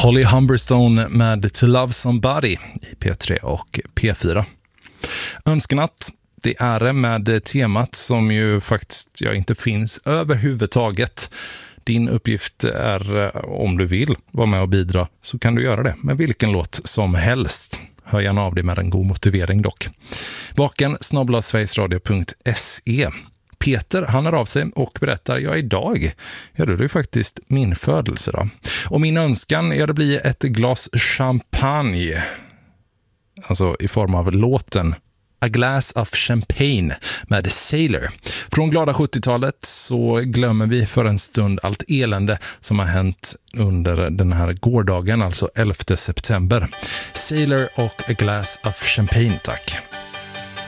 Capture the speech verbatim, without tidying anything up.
Holly Humberstone med To Love Somebody i P tre och P fyra. Önskenatt, det är det med temat som ju faktiskt ja, inte finns överhuvudtaget. Din uppgift är, om du vill vara med och bidra, så kan du göra det med vilken låt som helst. Hör gärna av dig med en god motivering dock. Vaken snabel-a sverigesradio punkt se. Peter, han är av sig och berättar, ja idag, ja då är det faktiskt min födelse då. Och min önskan är att bli ett glas champagne. Alltså i form av låten A Glass of Champagne med Sailor. Från glada sjuttiotalet så glömmer vi för en stund allt elände som har hänt under den här gårdagen, alltså elfte september. Sailor och A Glass of Champagne, tack.